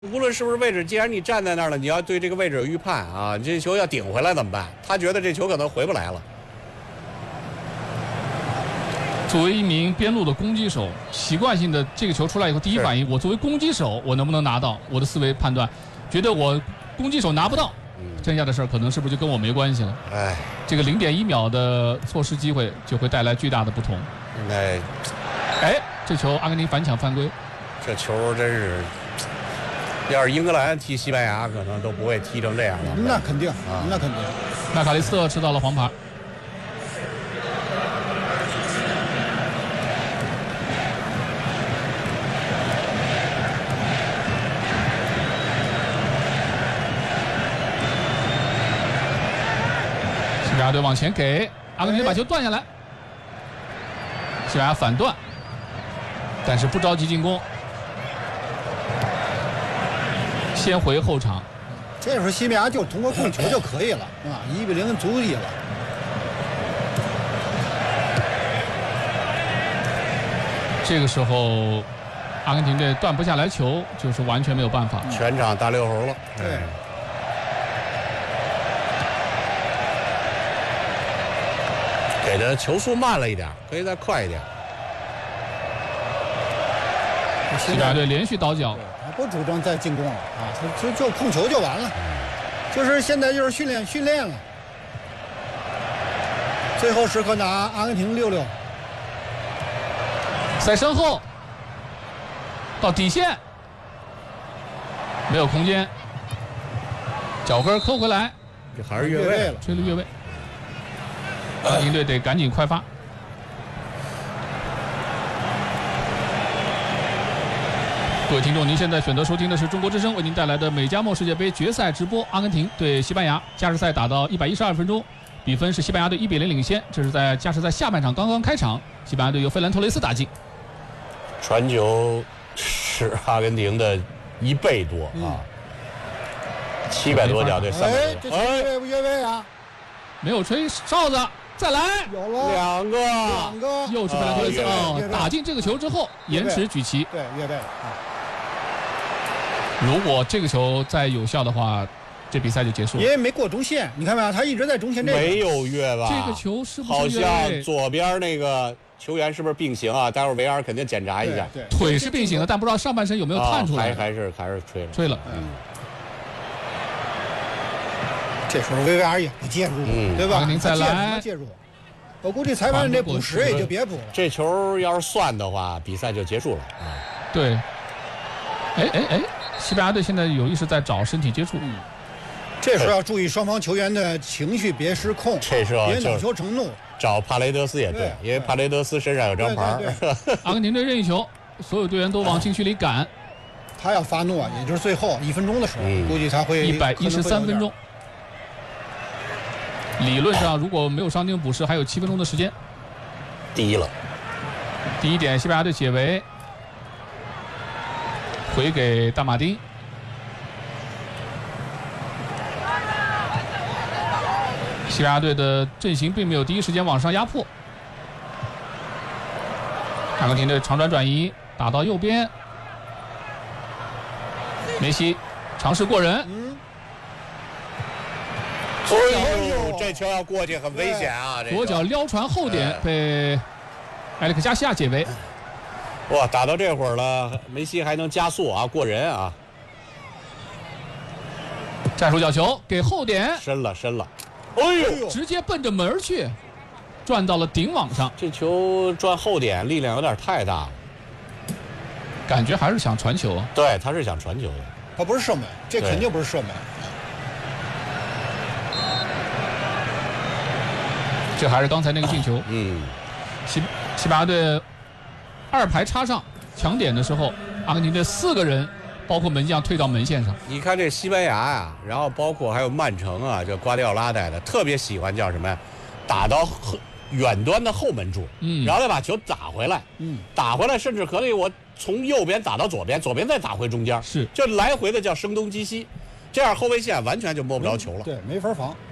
无论是不是位置，既然你站在那儿了，你要对这个位置有预判啊。你这球要顶回来怎么办？他觉得这球可能回不来了。 作为一名边路的攻击手，习惯性的这个球出来以后，第一反应，我作为攻击手，我能不能拿到？我的思维判断，觉得我攻击手拿不到，剩下的事儿可能是不是就跟我没关系了？ 哎， 这个0.1秒的错失机会就会带来巨大的不同。 哎， 这球阿根廷反抢犯规， 这球真是。要是英格兰踢西班牙，可能都不会踢成这样了。 那肯定啊，那肯定。 麦卡利斯特吃到了黄牌。西班牙队往前给，阿根廷把球断下来，西班牙反断，但是不着急进攻。先回后场， 这时候西班牙就通过控球就可以了啊，1-0足矣了。 这个时候，阿根廷队断不下来球，就是完全没有办法。 全场大溜猴了。 对。 给的球速慢了一点，可以再快一点。 西班牙队连续倒脚。 不主张再进攻了啊，就控球就完了，就是现在就是训练了。最后时刻拿阿根廷6-6， 在身后到底线没有空间，脚跟扣回来， 这还是越位了， 吹了越位。阿根廷队得赶紧快发。各位听众，您现在选择收听的是中国之声为您带来的美加墨世界杯决赛直播。阿根廷对西班牙，加时赛打到112分钟，比分是西班牙队1-0领先。这是在加时赛下半场刚刚开场，西班牙队由费兰托雷斯打进， 传球是阿根廷的1倍多啊，700多脚对300多。 这越位啊！ 没有吹哨子，再来， 有了两个， 又是费兰托雷斯打进这个球之后延迟举旗， 对，越位啊。 如果这个球再有效的话，这比赛就结束了。 因为没过中线，你看没有？他一直在中线这边。 没有越吧？ 这个球是不是好像左边那个球员是不是并行啊？待会儿VAR肯定检查一下。 对， 腿是并行的，但不知道上半身有没有探出来。 还是吹了。 吹了。 这时候VAR也不介入，对吧？ 阿根廷再来介入。我估计裁判这补时也就别补了。 这球要是算的话，比赛就结束了啊。 对。西班牙队现在有意识在找身体接触。 这时候要注意双方球员的情绪别失控， 这时候别恼羞成怒。 找帕雷德斯也对，因为帕雷德斯身上有张牌。 阿根廷队任意球，所有队员都往禁区里赶。 他要发怒啊，也就是最后1分钟的时候，估计他会 113分钟。理论上如果没有伤停补时，还有7分钟的时间。 低了。 第一点，西班牙队解围。回给大马丁，西班牙队的阵型并没有第一时间往上压迫。阿根廷队长转移打到右边，梅西尝试过人， 左脚这球要过去很危险啊！ 左脚撩传后点被埃里克加西亚解围。 哇，打到这会儿了，梅西还能加速啊，过人啊！ 战术角球给后点， 深了，哎呦， 直接奔着门去，转到了顶网上。 这球转后点力量有点太大了， 感觉还是想传球。 对，他是想传球的， 他不是射门，这肯定不是射门。 这还是刚才那个进球。西班牙队2排插上抢点的时候，阿根廷队4个人，包括门将退到门线上。 你看这西班牙呀，然后包括还有曼城啊，这瓜迪奥拉带的，特别喜欢叫什么呀？打到远端的后门柱，然后再把球打回来，打回来，甚至可以我从右边打到左边，左边再打回中间， 是就来回的叫声东击西，这样后卫线完全就摸不着球了。 对，没法防。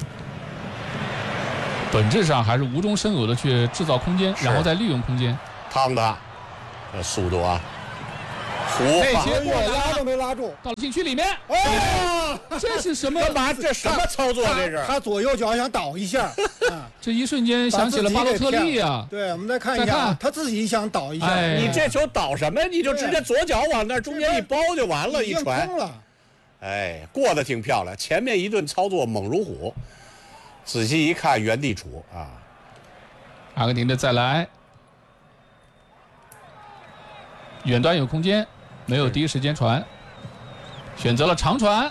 本质上还是无中生有的去制造空间，然后再利用空间。 汤的，这速度啊， 那些拉都没拉住， 到了禁区里面。 哎， 这是什么？ 干嘛？这什么操作？这是他左右脚想倒一下， 这一瞬间想起了巴洛特利啊。 对，我们再看一下，他自己想倒一下。 你这球倒什么呀？你就直接左脚往那中间一包就完了，一传。哎，过得挺漂亮。前面一顿操作猛如虎，仔细一看原地杵啊。 阿根廷的再来，远端有空间，没有第一时间传，选择了长传，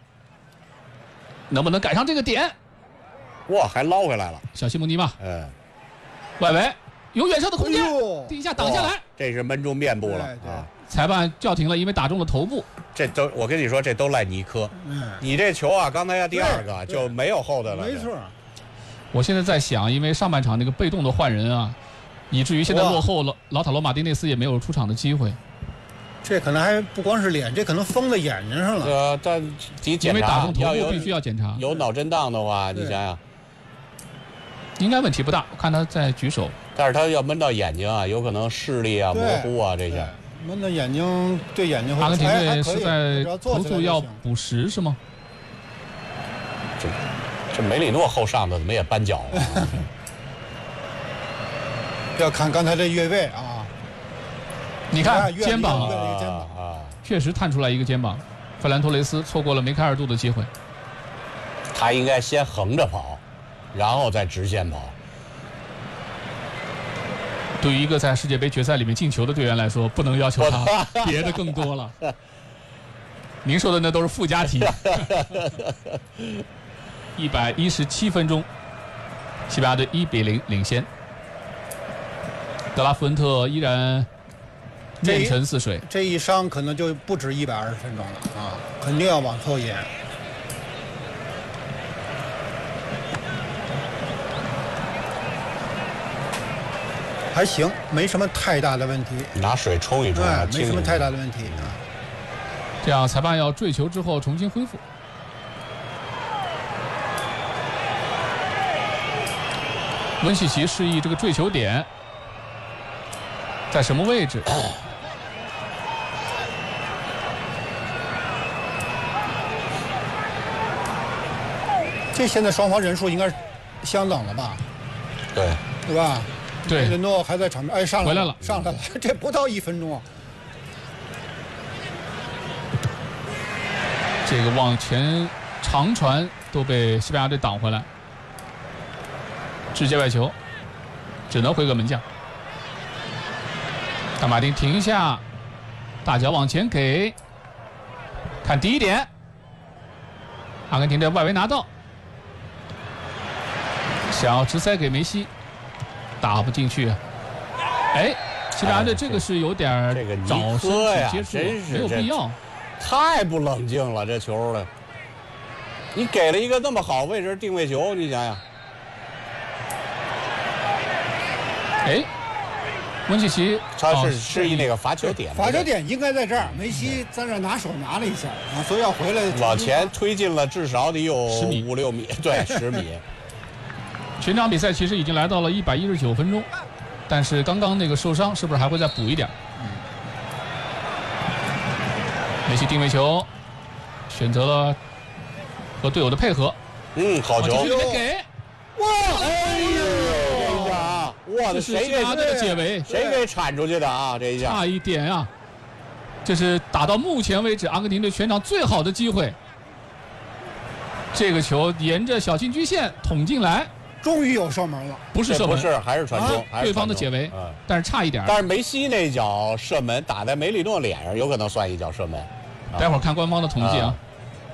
能不能赶上这个点？ 哇，还捞回来了， 小西蒙尼嘛，外围有远射的空间，第一下挡下来， 这是闷住面部了啊！ 裁判叫停了，因为打中了头部。 这都我跟你说，这都赖尼科。你这球啊，刚才要第二个就没有后的了。 没错。 我现在在想，因为上半场那个被动的换人啊，以至于现在落后了，老塔罗马丁内斯也没有出场的机会。 这可能还不光是脸，这可能封在眼睛上了。 但你检查， 因为打中头部必须要检查。 有脑震荡的话，你想想， 应该问题不大。我看他在举手， 但是他要闷到眼睛啊，有可能视力啊模糊啊这些。 闷到眼睛，对眼睛会。 阿根廷队是在投诉要补时是吗？ 这梅里诺后上的怎么也扳脚了？ 要看刚才这越位啊！ 你看肩膀啊， 确实探出来一个肩膀。费兰托雷斯错过了梅开二度的机会。 他应该先横着跑，然后再直线跑。 对于一个在世界杯决赛里面进球的队员来说，不能要求他别的更多了。您说的那都是附加题。117分钟，西班牙队1-0领先。德拉福恩特依然面沉似水。 这一伤可能就不止120分钟了啊，肯定要往后延。还行，没什么太大的问题。 拿水冲一冲， 没什么太大的问题啊。 这样，裁判要坠球之后重新恢复。温契奇示意这个坠球点在什么位置？ 这现在双方人数应该是相等了吧？对吧？ 对， 雷诺还在场边，哎，上来了， 上来了， 这不到1分钟啊！ 这个往前长传都被西班牙队挡回来，直接外球，只能回个门将。大马丁停下，大脚往前给，看第一点，阿根廷的外围拿到，想要直塞给梅西。打不进去，哎，西班牙队这个是有点早身体接触，没有必要， 太不冷静了这球了。你给了一个那么好位置定位球，你想想， 哎， 温契奇他是示意那个罚球点， 罚球点应该在这儿，梅西在那拿手拿了一下啊，所以要回来往前推进了至少得有5-6米，对，10米。 全场比赛其实已经来到了119分钟，但是刚刚那个受伤是不是还会再补一点？梅西定位球，选择了和队友的配合。 好球！ 给， 哇！ 哎呦，这一下啊，哇， 这是西班牙队的解围， 谁给铲出去的啊？这一下差一点啊！这是打到目前为止阿根廷队全场最好的机会。这个球沿着小禁区线捅进来。 终于有射门了， 不是射门， 不是，还是传中， 对方的解围，但是差一点。 但是梅西那脚射门打在梅里诺脸上，有可能算一脚射门。 待会儿看官方的统计啊。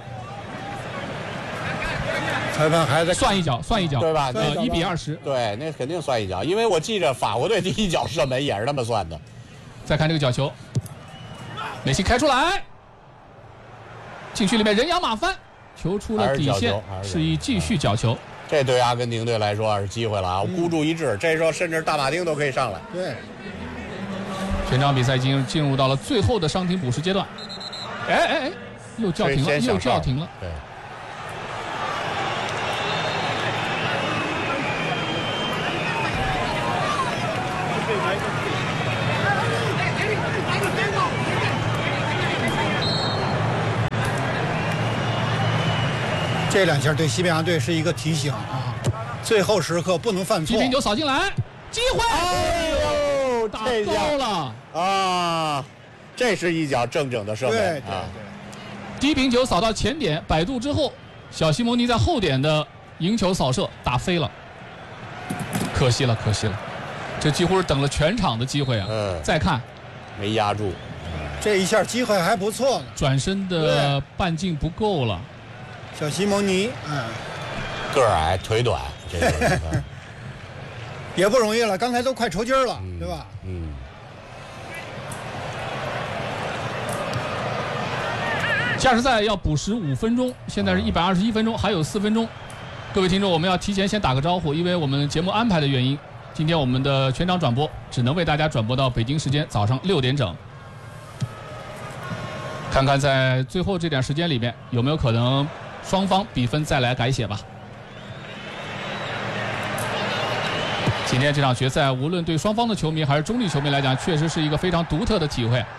裁判还在算一脚， 对吧 ？1-20， 对，那肯定算一脚，因为我记着法国队第一脚射门也是那么算的。 再看这个角球，梅西开出来，禁区里面人仰马翻，球出了底线，示意继续角球。 这对阿根廷队来说是机会了啊！孤注一掷，这时候甚至大马丁都可以上来。 对， 全场比赛已经进入到了最后的伤停补时阶段。哎，又叫停了，又叫停了。 对。 这两下对西班牙队是一个提醒啊，最后时刻不能犯错。 1比9扫进来，机会！ 哎呦， 打高了啊！这是一脚正整的射门啊！ 低平球扫到前点摆渡之后，小西蒙尼在后点的迎球扫射打飞了，可惜了，可惜了，这几乎是等了全场的机会啊！再看， 没压住， 这一下机会还不错呢， 转身的半径不够了。 小西蒙尼， 个儿矮腿短，这个也不容易了，刚才都快抽筋了，对吧？ 加时赛要补时5分钟，现在是121分钟，还有4分钟。各位听众，我们要提前先打个招呼，因为我们节目安排的原因，今天我们的全场转播只能为大家转播到北京时间早上6点整。看看在最后这点时间里面有没有可能双方比分再来改写吧。今天这场决赛，无论对双方的球迷还是中立球迷来讲，确实是一个非常独特的体会。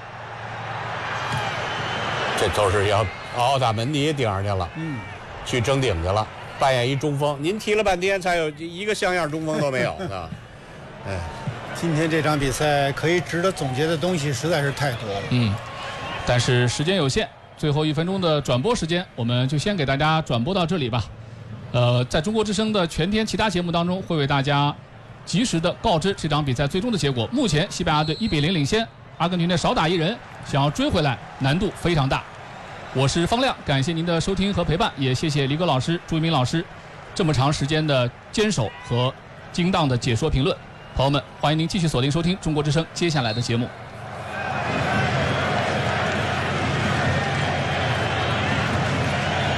这都是要奥塔门迪顶上去了，去争顶去了，扮演一中锋。您提了半天，才有一个像样中锋都没有呢。 今天这场比赛可以值得总结的东西实在是太多了。 但是时间有限，最后1分钟的转播时间，我们就先给大家转播到这里吧。在中国之声的全天其他节目当中，会为大家及时的告知这场比赛最终的结果。目前西班牙队1比0领先，阿根廷队少打1人，想要追回来难度非常大。我是方亮，感谢您的收听和陪伴，也谢谢李戈老师、朱一鸣老师这么长时间的坚守和精当的解说评论。朋友们，欢迎您继续锁定收听中国之声接下来的节目。